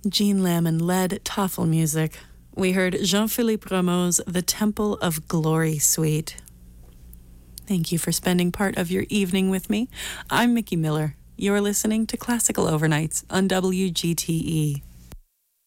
Jean Lamon led Toffel music. We heard Jean-Philippe Rameau's The Temple of Glory Suite. Thank you for spending part of your evening with me. I'm Mickey Miller. You're listening to Classical Overnights on WGTE.